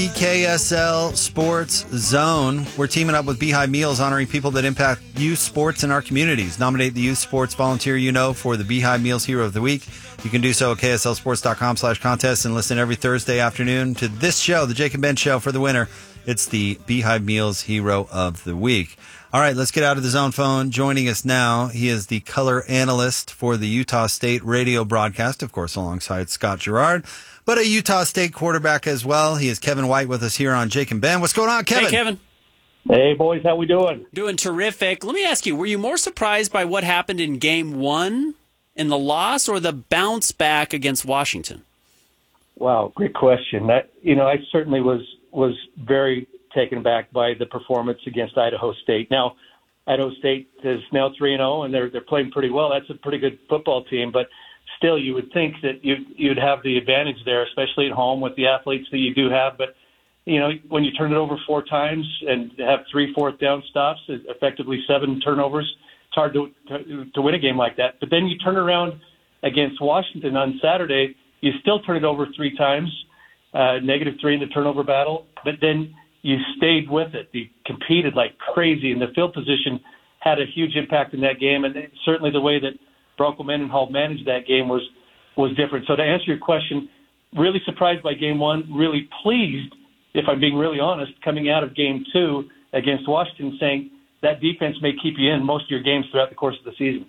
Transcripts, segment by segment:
KSL Sports Zone. We're teaming up with Beehive Meals, honoring people that impact youth sports in our communities. Nominate the youth sports volunteer you know for the Beehive Meals Hero of the Week. You can do so at kslsports.com/contest and listen every Thursday afternoon to this show, the Jake and Ben Show, for the winner. It's the Beehive Meals Hero of the Week. All right, let's get out of the zone phone. Joining us now, he is the color analyst for the Utah State radio broadcast, of course, alongside Scott Gerard, but a Utah State quarterback as well. He is Kevin White with us here on Jake and Ben. What's going on, Kevin? Hey, Kevin. Hey, boys. How we doing? Doing terrific. Let me ask you, were you more surprised by what happened in Game 1 in the loss or the bounce back against Washington? Wow, great question. I certainly was very taken aback by the performance against Idaho State. Now, Idaho State is now 3-0, and they're playing pretty well. That's a pretty good football team, but still, you would think that you'd have the advantage there, especially at home with the athletes that you do have. But, when you turn it over 4 times and have 3 fourth down stops, effectively 7 turnovers, it's hard to win a game like that. But then you turn around against Washington on Saturday, you still turn it over 3 times, -3 in the turnover battle, but then you stayed with it. You competed like crazy, and the field position had a huge impact in that game, and certainly the way that Bronco Mendenhall managed that game was different. So to answer your question, really surprised by Game 1, really pleased, if I'm being really honest, coming out of Game 2 against Washington, saying that defense may keep you in most of your games throughout the course of the season.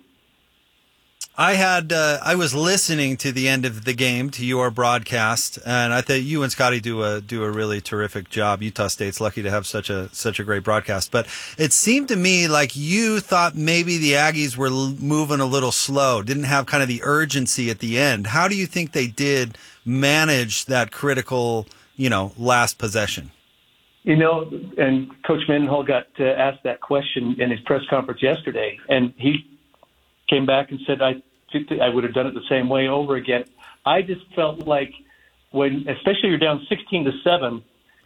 I was listening to the end of the game, to your broadcast, and I thought you and Scotty do a really terrific job. Utah State's lucky to have such a great broadcast. But it seemed to me like you thought maybe the Aggies were moving a little slow, didn't have kind of the urgency at the end. How do you think they did manage that critical, last possession? And Coach Mendenhall got asked that question in his press conference yesterday, and he came back and said, I would have done it the same way over again. I just felt like especially you're down 16-7,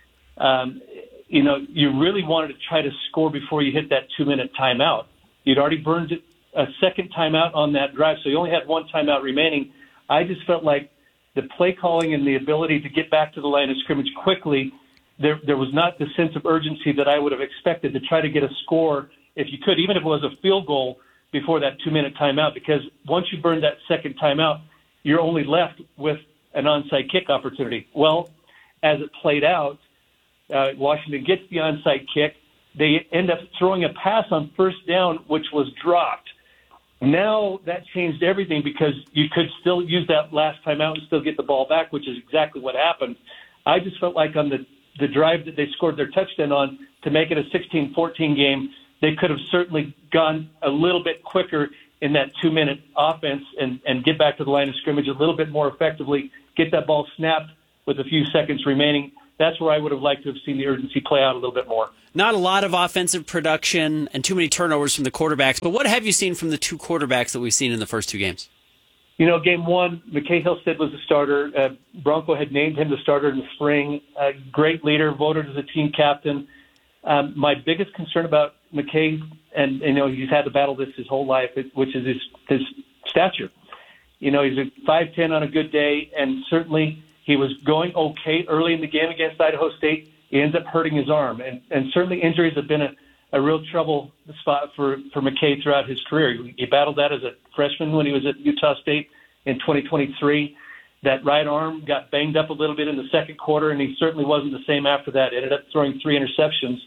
you really wanted to try to score before you hit that 2-minute timeout. You'd already burned a second timeout on that drive, so you only had 1 timeout remaining. I just felt like the play calling and the ability to get back to the line of scrimmage quickly, there was not the sense of urgency that I would have expected to try to get a score if you could, even if it was a field goal, before that 2-minute timeout, because once you burn that second timeout, you're only left with an onside kick opportunity. Well, as it played out, Washington gets the onside kick. They end up throwing a pass on first down, which was dropped. Now that changed everything because you could still use that last timeout and still get the ball back, which is exactly what happened. I just felt like on the drive that they scored their touchdown on to make it a 16-14 game, they could have certainly gone a little bit quicker in that 2-minute offense and get back to the line of scrimmage a little bit more effectively, get that ball snapped with a few seconds remaining. That's where I would have liked to have seen the urgency play out a little bit more. Not a lot of offensive production and too many turnovers from the quarterbacks, but what have you seen from the 2 quarterbacks that we've seen in the first 2 games? Game 1, McKay Hillstead was the starter. Bronco had named him the starter in the spring. Great leader, voted as a team captain. My biggest concern about McKay, and he's had to battle this his whole life, which is his stature. He's a 5'10" on a good day, and certainly he was going okay early in the game against Idaho State. He ends up hurting his arm, and certainly injuries have been a real trouble spot for McKay throughout his career. He battled that as a freshman when he was at Utah State in 2023. That right arm got banged up a little bit in the second quarter, and he certainly wasn't the same after that. Ended up throwing 3 interceptions.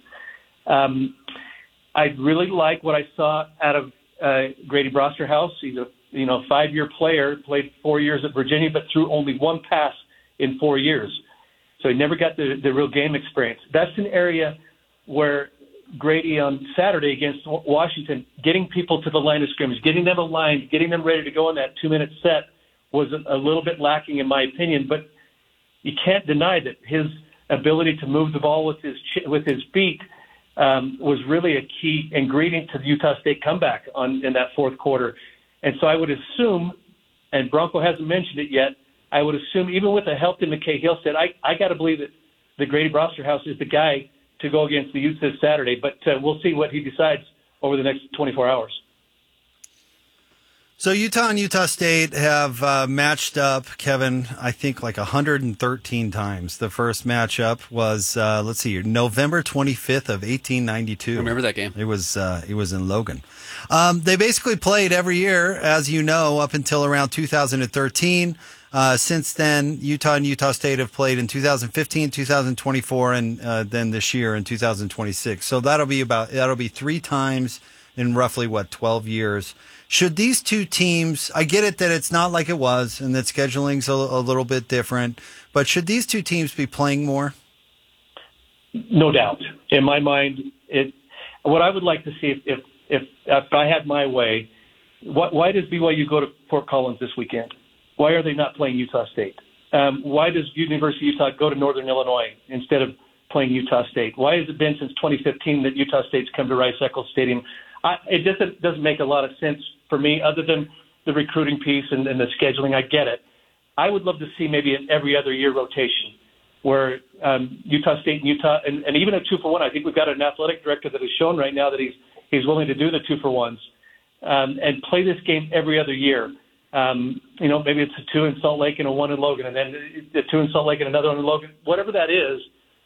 I really like what I saw out of Grady Brosterhouse. He's a 5-year player, played 4 years at Virginia, but threw only 1 pass in 4 years. So he never got the real game experience. That's an area where Grady on Saturday against Washington, getting people to the line of scrimmage, getting them aligned, getting them ready to go in that 2-minute set was a little bit lacking in my opinion. But you can't deny that his ability to move the ball with his feet was really a key ingredient to the Utah State comeback in that fourth quarter. And so I would assume, and Bronco hasn't mentioned it yet, I would assume even with the help that McKay Hillstead, I got to believe that Grady Brosterhouse is the guy to go against the Utes this Saturday. But we'll see what he decides over the next 24 hours. So Utah and Utah State have matched up, Kevin, I think like 113 times. The first matchup was, November 25th of 1892. I remember that game. It was in Logan. They basically played every year, as you know, up until around 2013. Since then, Utah and Utah State have played in 2015, 2024, and then this year in 2026. So that'll be 3 times in roughly 12 years. Should these two teams, I get it that it's not like it was and that scheduling's a little bit different, but should these two teams be playing more? No doubt. In my mind, what I would like to see if I had my way, why does BYU go to Fort Collins this weekend? Why are they not playing Utah State? Why does University of Utah go to Northern Illinois instead of playing Utah State? Why has it been since 2015 that Utah State's come to Rice-Eccles Stadium? It just doesn't make a lot of sense for me, other than the recruiting piece and the scheduling. I get it. I would love to see maybe an every other year rotation where Utah State and Utah, and even a 2-for-1. I think we've got an athletic director that has shown right now that he's willing to do the 2-for-1s and play this game every other year. Maybe it's a 2 in Salt Lake and a 1 in Logan, and then the 2 in Salt Lake and another 1 in Logan. Whatever that is,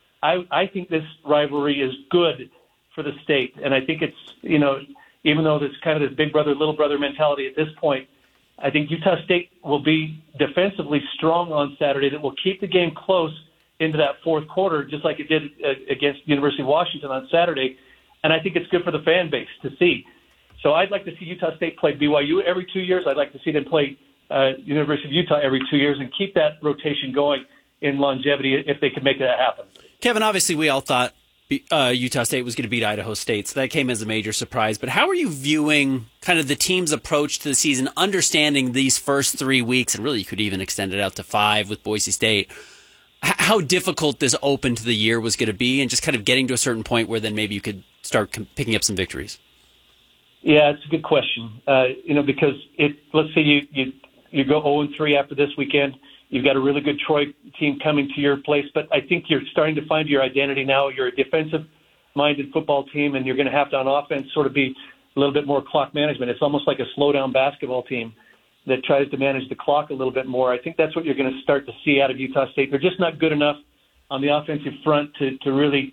I think this rivalry is good for the state, and I think it's, even though there's kind of this big brother, little brother mentality at this point, I think Utah State will be defensively strong on Saturday that will keep the game close into that fourth quarter, just like it did against University of Washington on Saturday. And I think it's good for the fan base to see. So I'd like to see Utah State play BYU every 2 years. I'd like to see them play University of Utah every 2 years and keep that rotation going in longevity if they can make that happen. Kevin, obviously we all thought Utah State was going to beat Idaho State, so that came as a major surprise. But how are you viewing kind of the team's approach to the season, understanding these first 3 weeks, and really you could even extend it out to 5 with Boise State, how difficult this open to the year was going to be, and just kind of getting to a certain point where then maybe you could start picking up some victories? Yeah, it's a good question. Because let's say you go 0-3 after this weekend. You've got a really good Troy team coming to your place, but I think you're starting to find your identity now. You're a defensive-minded football team, and you're going to have to, on offense, sort of be a little bit more clock management. It's almost like a slow-down basketball team that tries to manage the clock a little bit more. I think that's what you're going to start to see out of Utah State. They're just not good enough on the offensive front to really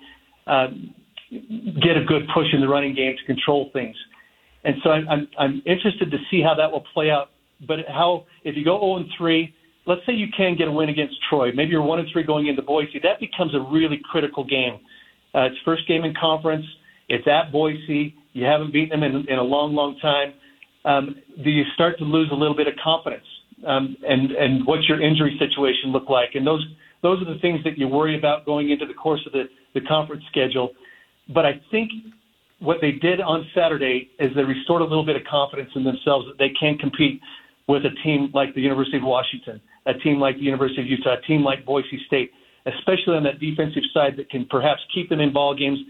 get a good push in the running game to control things. And so I'm interested to see how that will play out. But if you go 0-3, let's say you can get a win against Troy. Maybe you're 1-3 going into Boise. That becomes a really critical game. It's first game in conference. It's at Boise. You haven't beaten them in a long, long time. Do you start to lose a little bit of confidence? And what's your injury situation look like? And those are the things that you worry about going into the course of the conference schedule. But I think what they did on Saturday is they restored a little bit of confidence in themselves that they can compete with a team like the University of Washington, a team like the University of Utah, a team like Boise State, especially on that defensive side that can perhaps keep them in ball games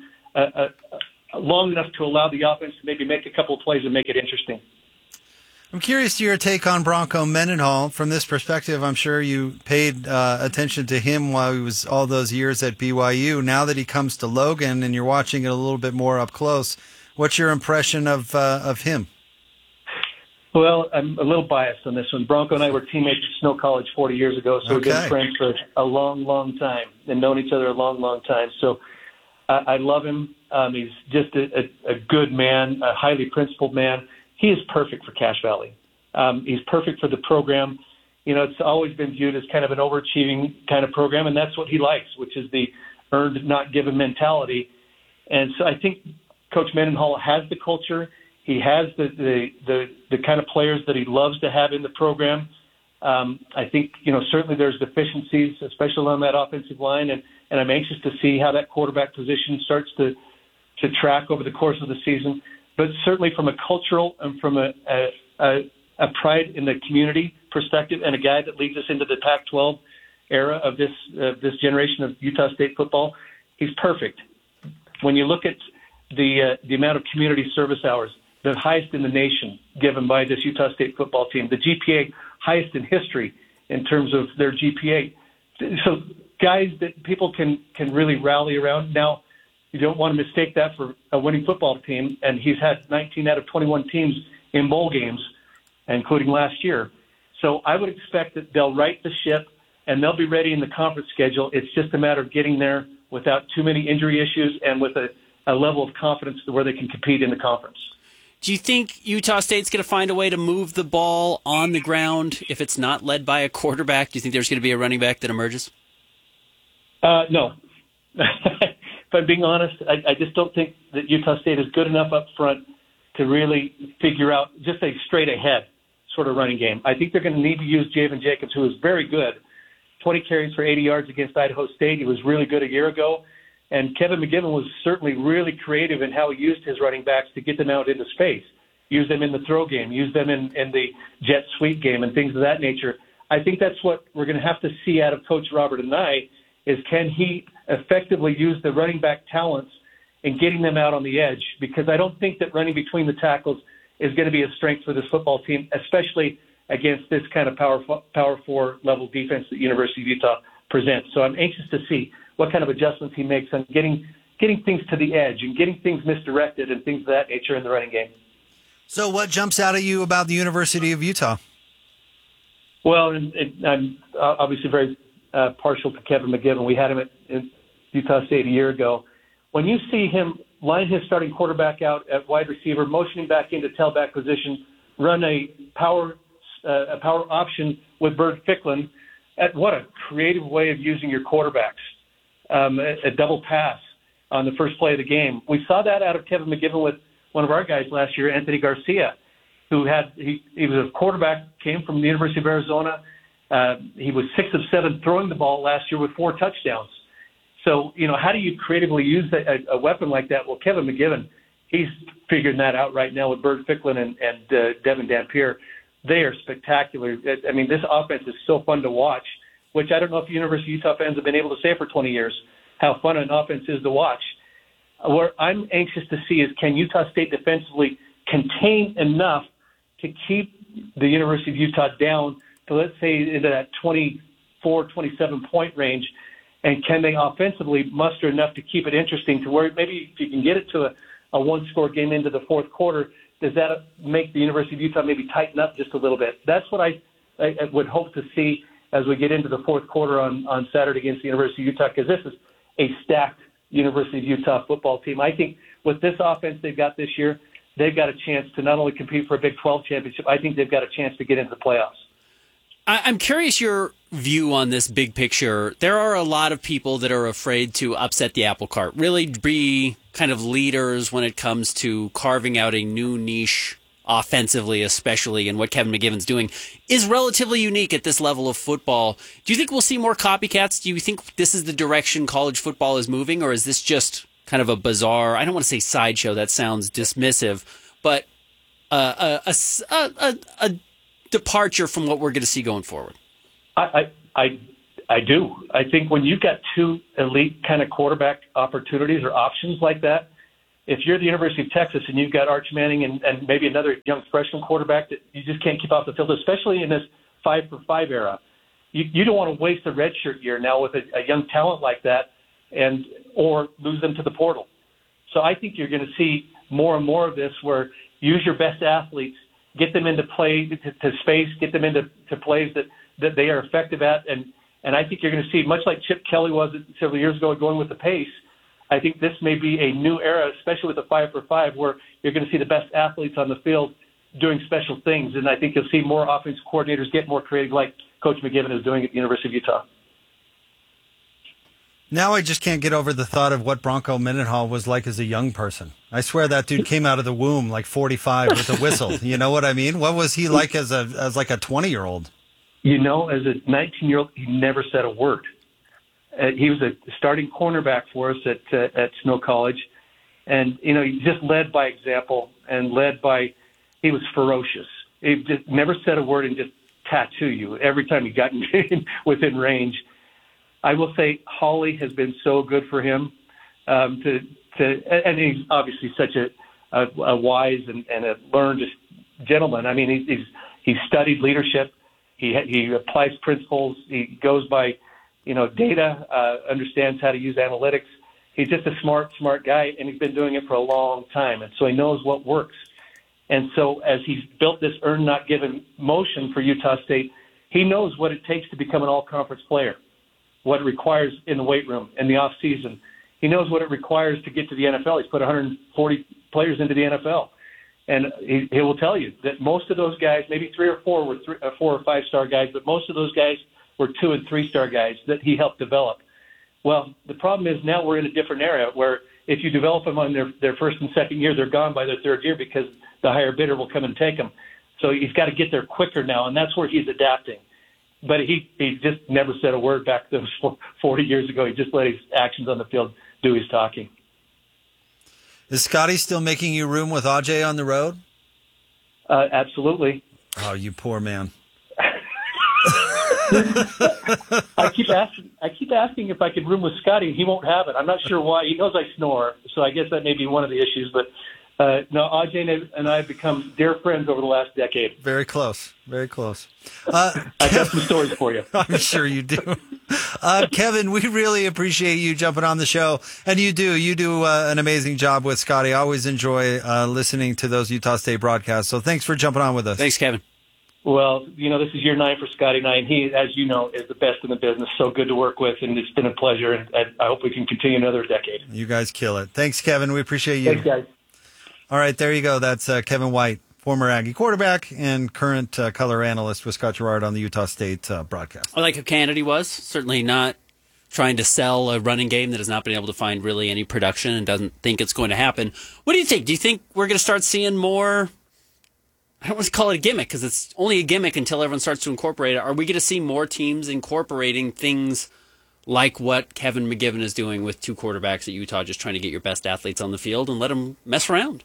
long enough to allow the offense to maybe make a couple of plays and make it interesting. I'm curious to your take on Bronco Mendenhall. From this perspective, I'm sure you paid attention to him while he was all those years at BYU. Now that he comes to Logan and you're watching it a little bit more up close, what's your impression of him? Well, I'm a little biased on this one. Bronco and I were teammates at Snow College 40 years ago, so we've been friends for a long, long time and known each other a long, long time. So I love him. He's just a good man, a highly principled man. He is perfect for Cache Valley. He's perfect for the program. It's always been viewed as kind of an overachieving kind of program, and that's what he likes, which is the earned, not given mentality. And so I think Coach Mendenhall has the culture. He has the kind of players that he loves to have in the program. I think, certainly there's deficiencies, especially on that offensive line, and I'm anxious to see how that quarterback position starts to track over the course of the season. But certainly from a cultural and from a pride in the community perspective, and a guy that leads us into the Pac-12 era of this generation of Utah State football, he's perfect. When you look at the amount of community service hours, the highest in the nation given by this Utah State football team, the GPA highest in history in terms of their GPA. So guys that people can really rally around. Now, you don't want to mistake that for a winning football team, and he's had 19 out of 21 teams in bowl games. including last year. So I would expect that they'll right the ship and they'll be ready in the conference schedule. It's just a matter of getting there without too many injury issues and with a level of confidence to where they can compete in the conference. Do you think Utah State's going to find a way to move the ball on the ground if it's not led by a quarterback? Do you think there's going to be a running back that emerges? No. If I'm being honest, I just don't think that Utah State is good enough up front to really figure out just a straight ahead sort of running game. I think they're going to need to use Javen Jacobs, who is very good. 20 carries for 80 yards against Idaho State. He was really good a year ago. And Kevin McGiven was certainly really creative in how he used his running backs to get them out into space. Use them in the throw game, use them in the jet sweep game and things of that nature. I think that's what we're going to have to see out of Coach Robert and I, is can he effectively use the running back talents in getting them out on the edge? Because I don't think that running between the tackles is going to be a strength for this football team, especially against this kind of power four level defense that University of Utah presents. So I'm anxious to see what kind of adjustments he makes on getting things to the edge and getting things misdirected and things of that nature in the running game. So what jumps out at you about the University of Utah? Well, I'm obviously very partial to Kevin McGiven. We had him at Utah State a year ago. When you see him line his starting quarterback out at wide receiver, motioning back into tailback position, run a power option with Bird Ficklin, what a creative way of using your quarterbacks. A double pass on the first play of the game. We saw that out of Kevin McGiven with one of our guys last year, Anthony Garcia, who he was a quarterback, came from the University of Arizona. He was 6 of 7 throwing the ball last year with 4 touchdowns. So, how do you creatively use a weapon like that? Well, Kevin McGiven, he's figuring that out right now with Bird Ficklin and Devin Dampier. They are spectacular. I mean, this offense is so fun to watch, which I don't know if University of Utah fans have been able to say for 20 years, how fun an offense is to watch. What I'm anxious to see is, can Utah State defensively contain enough to keep the University of Utah down to, let's say, into that 24, 27-point range, and can they offensively muster enough to keep it interesting to where maybe if you can get it to a one-score game into the fourth quarter, does that make the University of Utah maybe tighten up just a little bit? That's what I would hope to see as we get into the fourth quarter on Saturday against the University of Utah, because this is a stacked University of Utah football team. I think with this offense they've got this year, they've got a chance to not only compete for a Big 12 championship, I think they've got a chance to get into the playoffs. I'm curious your view on this big picture. There are a lot of people that are afraid to upset the apple cart, really be kind of leaders when it comes to carving out a new niche offensively, especially, and what Kevin McGiven's doing is relatively unique at this level of football. Do you think we'll see more copycats? Do you think this is the direction college football is moving, or is this just kind of a bizarre, I don't want to say sideshow, that sounds dismissive, but a departure from what we're going to see going forward? I do. I think when you've got 2 elite kind of quarterback opportunities or options like that, if you're the University of Texas and you've got Arch Manning and maybe another young freshman quarterback that you just can't keep off the field, especially in this 5-for-5 era, you don't want to waste a redshirt year now with a young talent like that or lose them to the portal. So I think you're going to see more and more of this where use your best athletes, get them into play to space, get them into plays that they are effective at. And I think you're going to see, much like Chip Kelly was several years ago going with the pace, I think this may be a new era, especially with the 5-for-5, where you're going to see the best athletes on the field doing special things. And I think you'll see more offensive coordinators get more creative like Coach McGiven is doing at the University of Utah. Now I just can't get over the thought of what Bronco Mendenhall was like as a young person. I swear that dude came out of the womb like 45 with a whistle. You know what I mean? What was he like as like a 20-year-old? As a 19-year-old, he never said a word. He was a starting cornerback for us at Snow College. And, he just led by example and he was ferocious. He just never said a word and just tattoo you every time he got within range. I will say Holly has been so good for him and he's obviously such a wise and a learned gentleman. I mean, he's studied leadership. He applies principles. He goes by, data, understands how to use analytics. He's just a smart guy, and he's been doing it for a long time, and so he knows what works. And so as he's built this earn not given motion for Utah State, he knows what it takes to become an all-conference player, what it requires in the weight room in the off season. He knows what it requires to get to the NFL. He's put 140 players into the NFL. And he will tell you that most of those guys, maybe 3 or 4 were 4 or 5 star guys, but most of those guys were 2 and 3 star guys that he helped develop. Well, the problem is now we're in a different area where if you develop them on their first and second year, they're gone by their third year because the higher bidder will come and take them. So he's got to get there quicker now, and that's where he's adapting. But he just never said a word back those 40 years ago. He just let his actions on the field do his talking. Is Scotty still making you room with Ajay on the road? Absolutely. Oh, you poor man. I keep asking if I could room with Scotty, and he won't have it. I'm not sure why. He knows I snore, so I guess that may be one of the issues. But no, Ajay and I have become dear friends over the last decade. Very close. Very close. I got some stories for you. I'm sure you do. Kevin, we really appreciate you jumping on the show. And you do an amazing job with Scotty. I always enjoy listening to those Utah State broadcasts. So thanks for jumping on with us. Thanks, Kevin. Well, this is year 9 for Scotty and I, and he, as you know, is the best in the business. So good to work with, and it's been a pleasure, and I hope we can continue another decade. You guys kill it. Thanks, Kevin. We appreciate you. Thanks, guys. All right, there you go. That's Kevin White, former Aggie quarterback and current color analyst with Scott Gerard on the Utah State broadcast. I like who Kennedy was. Certainly not trying to sell a running game that has not been able to find really any production and doesn't think it's going to happen. What do you think? Do you think we're going to start seeing more? I don't want to call it a gimmick because it's only a gimmick until everyone starts to incorporate it. Are we going to see more teams incorporating things like what Kevin McGivern is doing with 2 quarterbacks at Utah, just trying to get your best athletes on the field and let them mess around?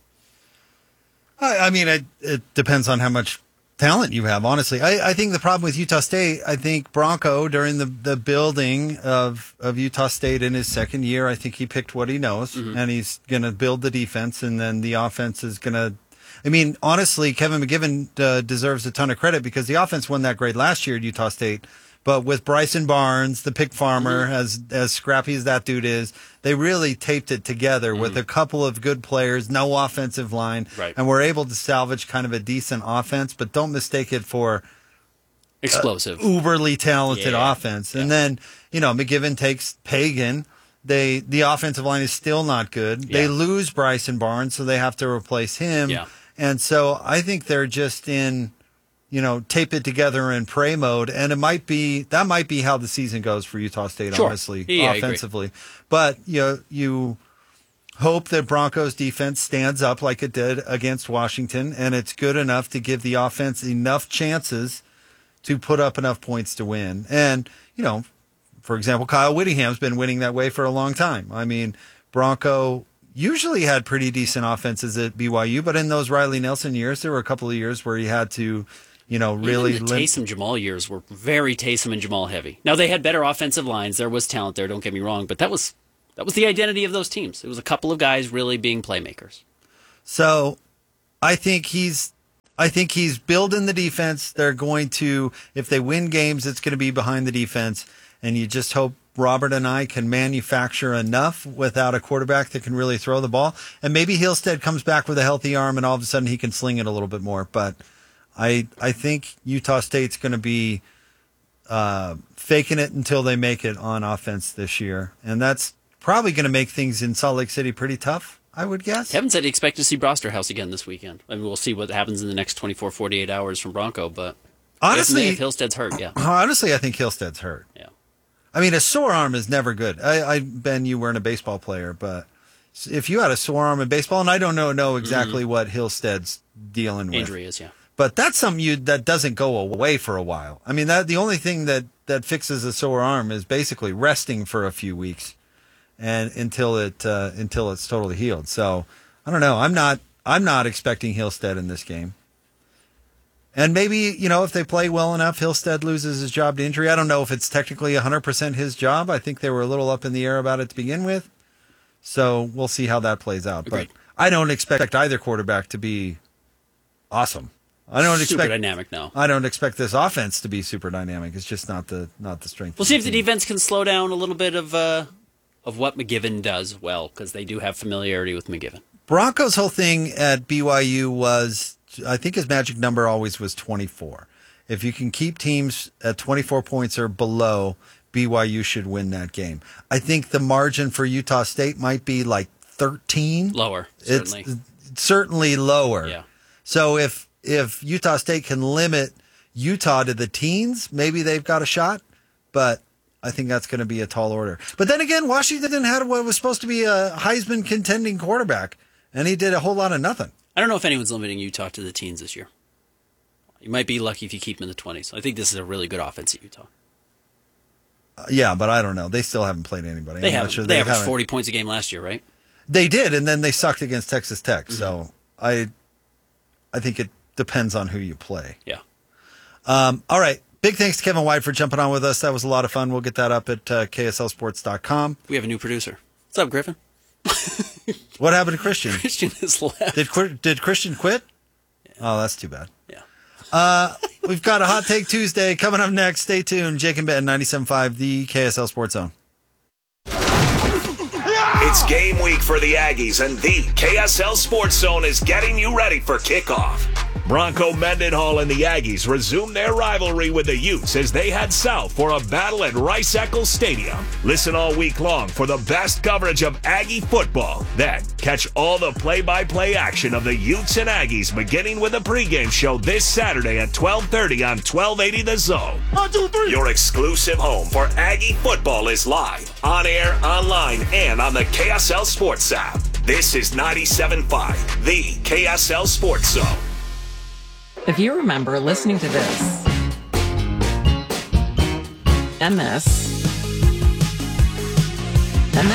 I mean, it depends on how much talent you have, honestly. I think the problem with Utah State, I think Bronco, during the building of Utah State in his second year, I think he picked what he knows, and he's going to build the defense, and then the offense is going to... I mean, honestly, Kevin McGivern deserves a ton of credit because the offense wasn't that great last year at Utah State. But with Bryson Barnes, the pig farmer, as scrappy as that dude is, they really taped it together with a couple of good players, no offensive line, and were able to salvage kind of a decent offense. But don't mistake it for explosive, uberly talented offense. And then, McGivern takes Pagan. The offensive line is still not good. They lose Bryson Barnes, so they have to replace him. And so I think they're just in, tape it together and pray mode. And that might be how the season goes for Utah State, honestly, offensively. But, you hope that Broncos defense stands up like it did against Washington, and it's good enough to give the offense enough chances to put up enough points to win. And, for example, Kyle Whittingham's been winning that way for a long time. I mean, Bronco usually had pretty decent offenses at BYU, but in those Riley Nelson years, there were a couple of years where he had to, really... Even the Taysom Jamal years were very Taysom and Jamal heavy. Now, they had better offensive lines. There was talent there, don't get me wrong, but that was the identity of those teams. It was a couple of guys really being playmakers. So I think he's building the defense. They're going to, if they win games, it's going to be behind the defense. And you just hope Robert and I can manufacture enough without a quarterback that can really throw the ball. And maybe Hillstead comes back with a healthy arm and all of a sudden he can sling it a little bit more. But I think Utah State's going to be faking it until they make it on offense this year. And that's probably going to make things in Salt Lake City pretty tough, I would guess. Kevin said he expects to see Brosterhouse again this weekend. I mean, we'll see what happens in the next 24, 48 hours from Bronco. But honestly, if Hillstead's hurt, Honestly, I think Hillstead's hurt. Yeah. I mean, a sore arm is never good. Ben, you weren't a baseball player, but if you had a sore arm in baseball, and I don't know exactly what Hillstead's dealing with. Injury is, But that's something that doesn't go away for a while. I mean, the only thing that fixes a sore arm is basically resting for a few weeks, and until it's totally healed. So I don't know. I'm not expecting Hillstead in this game. And maybe, if they play well enough, Hillstead loses his job to injury. I don't know if it's technically 100% his job. I think they were a little up in the air about it to begin with. So we'll see how that plays out. Agreed. But I don't expect either quarterback to be awesome. I don't expect super dynamic. No, I don't expect this offense to be super dynamic. It's just not the strength. We'll see if the defense can slow down a little bit of what McGivern does well, because they do have familiarity with McGivern. Broncos' whole thing at BYU was I think his magic number always was 24. If you can keep teams at 24 points or below, BYU should win that game. I think the margin for Utah State might be like 13. Lower, certainly. It's certainly lower. Yeah. So if Utah State can limit Utah to the teens, maybe they've got a shot. But I think that's going to be a tall order. But then again, Washington had what was supposed to be a Heisman contending quarterback, and he did a whole lot of nothing. I don't know if anyone's limiting Utah to the teens this year. You might be lucky if you keep them in the 20s. I think this is a really good offense at Utah. Yeah, but I don't know. They still haven't played anybody. They haven't. They averaged 40 points a game last year, right? They did, and then they sucked against Texas Tech. Mm-hmm. So I think it depends on who you play. Yeah. All right. Big thanks to Kevin White for jumping on with us. That was a lot of fun. We'll get that up at KSLSports.com. We have a new producer. What's up, Griffin? What happened to Christian? Christian has left. Did Christian quit? Yeah. Oh, that's too bad. Yeah. We've got a Hot Take Tuesday coming up next. Stay tuned. Jake and Ben, 97.5, the KSL Sports Zone. It's game week for the Aggies, and the KSL Sports Zone is getting you ready for kickoff. Bronco Mendenhall and the Aggies resume their rivalry with the Utes as they head south for a battle at Rice-Eccles Stadium. Listen all week long for the best coverage of Aggie football. Then catch all the play-by-play action of the Utes and Aggies beginning with a pregame show this Saturday at 12:30 on 1280 The Zone. 1, 2, 3. Your exclusive home for Aggie football is live, on air, online, and on the KSL Sports app. This is 97.5, the KSL Sports Zone. If you remember listening to this, and this, and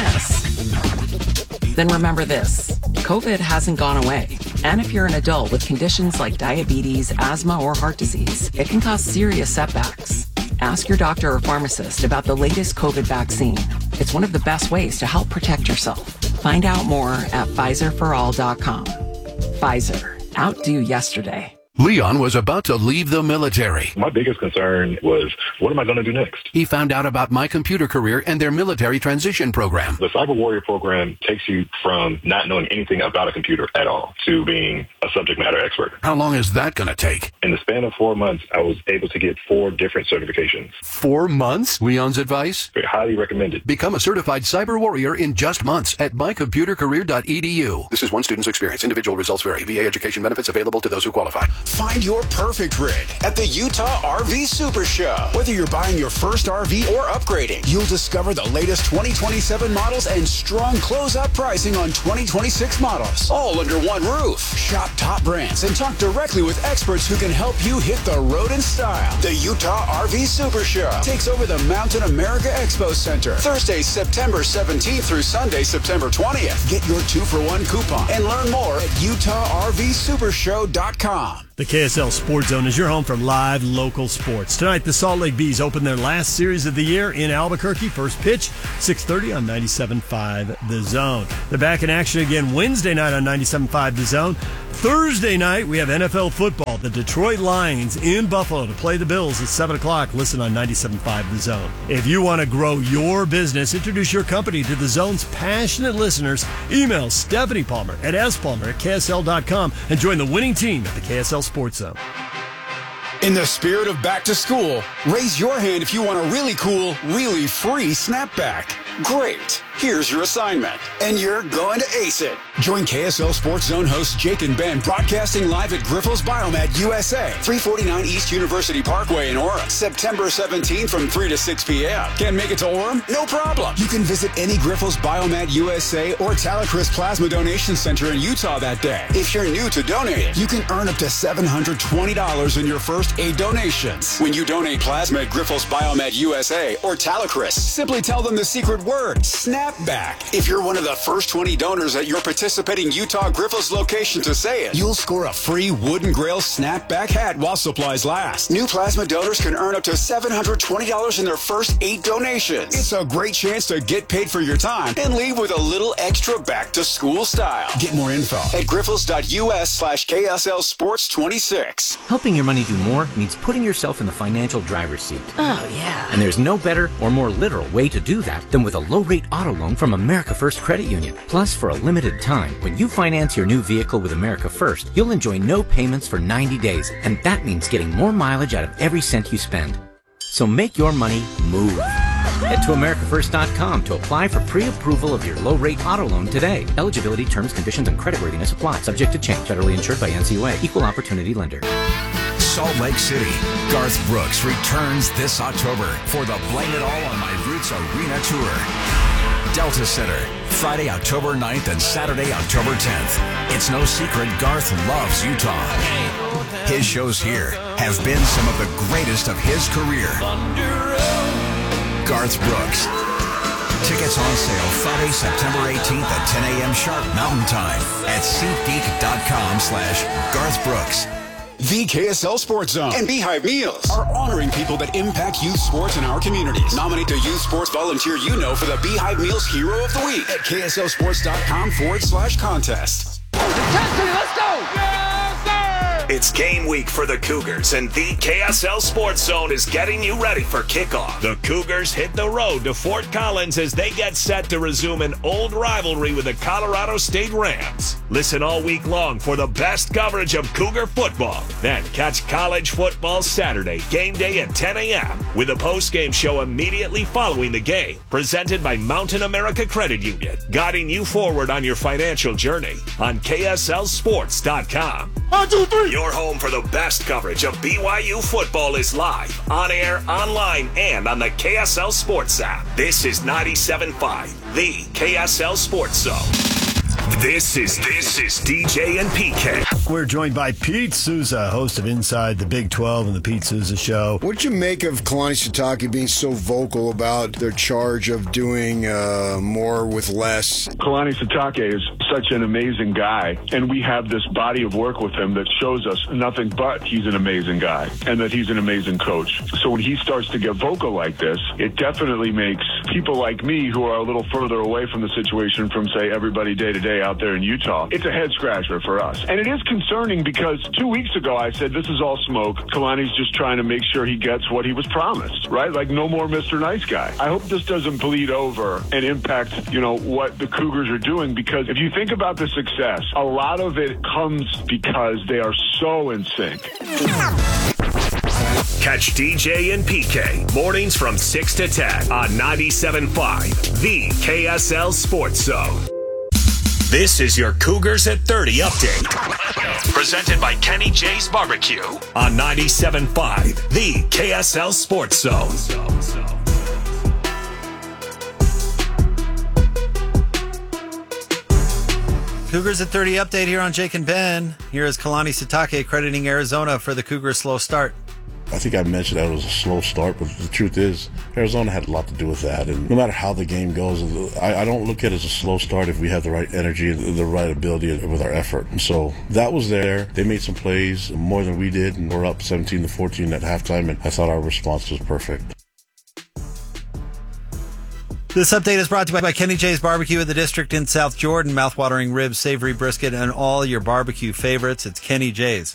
this, then remember this. COVID hasn't gone away. And if you're an adult with conditions like diabetes, asthma, or heart disease, it can cause serious setbacks. Ask your doctor or pharmacist about the latest COVID vaccine. It's one of the best ways to help protect yourself. Find out more at PfizerForAll.com. Pfizer. Outdo yesterday. Leon was about to leave the military. My biggest concern was, what am I going to do next? He found out about My Computer Career and their military transition program. The Cyber Warrior program takes you from not knowing anything about a computer at all to being a subject matter expert. How long is that going to take? In the span of 4 months, I was able to get 4 different certifications. 4 months? Leon's advice? Highly recommended. Become a certified cyber warrior in just months at mycomputercareer.edu. This is one student's experience. Individual results vary. VA education benefits available to those who qualify. Find your perfect rig at the Utah RV Super Show. Whether you're buying your first RV or upgrading, you'll discover the latest 2027 models and strong close-out pricing on 2026 models, all under one roof. Shop top brands and talk directly with experts who can help you hit the road in style. The Utah RV Super Show takes over the Mountain America Expo Center Thursday, September 17th through Sunday, September 20th. Get your 2-for-1 coupon and learn more at UtahRVSupershow.com. The KSL Sports Zone is your home for live local sports. Tonight, the Salt Lake Bees open their last series of the year in Albuquerque. First pitch, 6:30 on 97.5 The Zone. They're back in action again Wednesday night on 97.5 The Zone. Thursday night, we have NFL football. The Detroit Lions in Buffalo to play the Bills at 7 o'clock. Listen on 97.5 The Zone. If you want to grow your business, introduce your company to The Zone's passionate listeners, email Stephanie Palmer at spalmer@ksl.com and join the winning team at the KSL Sports Zone. In the spirit of back to school, raise your hand if you want a really cool, really free snapback. Great. Here's your assignment. And you're going to ace it. Join KSL Sports Zone hosts Jake and Ben broadcasting live at Grifols Biomed USA, 349 East University Parkway in Orem, September 17th from 3 to 6 p.m. Can't make it to Orem? No problem. You can visit any Grifols Biomed USA or Talacris Plasma Donation Center in Utah that day. If you're new to donating, you can earn up to $720 in your first 8 donations. When you donate plasma at Grifols Biomed USA or Talacris, simply tell them the secret word, snapback. If you're one of the first 20 donors at your participating Utah Grifols location to say it, you'll score a free Wooden Grail snapback hat while supplies last. New plasma donors can earn up to $720 in their first 8 donations. It's a great chance to get paid for your time and leave with a little extra back to school style. Get more info at grifols.us/KSL Sports 26. Helping your money do more means putting yourself in the financial driver's seat. Oh, yeah. And there's no better or more literal way to do that than with with a low-rate auto loan from America First Credit Union. Plus, for a limited time, when you finance your new vehicle with America First, you'll enjoy no payments for 90 days, and that means getting more mileage out of every cent you spend. So make your money move. Head to AmericaFirst.com to apply for pre-approval of your low-rate auto loan today. Eligibility, terms, conditions, and creditworthiness apply. Subject to change. Federally insured by NCUA. Equal Opportunity Lender. Salt Lake City. Garth Brooks returns this October for the Blame It All on My Roots Arena Tour. Delta Center, Friday, October 9th and Saturday, October 10th. It's no secret Garth loves Utah. His shows here have been some of the greatest of his career. Garth Brooks. Tickets on sale Friday, September 18th at 10 a.m. sharp Mountain Time at SeatGeek.com/Garth Brooks. The KSL Sports Zone and Beehive Meals are honoring people that impact youth sports in our communities. Nominate the youth sports volunteer you know for the Beehive Meals Hero of the Week at KSLSports.com/contest. Let's go! It's game week for the Cougars, and the KSL Sports Zone is getting you ready for kickoff. The Cougars hit the road to Fort Collins as they get set to resume an old rivalry with the Colorado State Rams. Listen all week long for the best coverage of Cougar football. Then catch college football Saturday, game day at 10 a.m. with a post-game show immediately following the game. Presented by Mountain America Credit Union, guiding you forward on your financial journey on KSLSports.com. 1, 2, 3. Your home for the best coverage of BYU football is live, on air, online, and on the KSL Sports app. This is 97.5, the KSL Sports Zone. This is DJ and PK. We're joined by Pete Souza, host of Inside the Big 12 and the Pete Souza Show. What'd you make of Kalani Sitake being so vocal about their charge of doing more with less? Kalani Sitake is such an amazing guy, and we have this body of work with him that shows us nothing but he's an amazing guy and that he's an amazing coach. So when he starts to get vocal like this, it definitely makes people like me who are a little further away from the situation from, say, everybody day to day out there in Utah, it's a head scratcher for us. And it is concerning because 2 weeks ago I said this is all smoke. Kalani's just trying to make sure he gets what he was promised, right? Like no more Mr. Nice Guy. I hope this doesn't bleed over and impact, what the Cougars are doing, because if you think about the success, a lot of it comes because they are so in sync. Catch DJ and PK mornings from 6 to 10 on 97.5, the KSL Sports Zone. This is your Cougars at 30 update. Presented by Kenny J's Barbecue on 97.5, the KSL Sports Zone. Cougars at 30 update here on Jake and Ben. Here is Kalani Sitake crediting Arizona for the Cougars' slow start. I think I mentioned that it was a slow start, but the truth is Arizona had a lot to do with that. And no matter how the game goes, I don't look at it as a slow start if we have the right energy and the right ability with our effort. And so that was there. They made some plays more than we did, and we're up 17-14 at halftime, and I thought our response was perfect. This update is brought to you by Kenny J's Barbecue at the District in South Jordan. Mouth-watering ribs, savory brisket, and all your barbecue favorites. It's Kenny J's.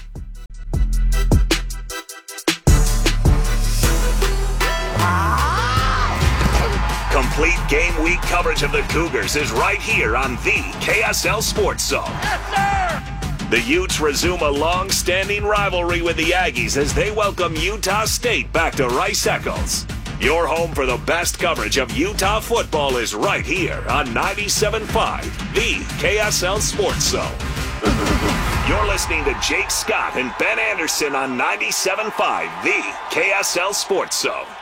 Complete game week coverage of the Cougars is right here on the KSL Sports Zone. Yes, sir! The Utes resume a long-standing rivalry with the Aggies as they welcome Utah State back to Rice-Eccles. Your home for the best coverage of Utah football is right here on 97.5, the KSL Sports Zone. You're listening to Jake Scott and Ben Anderson on 97.5, the KSL Sports Zone.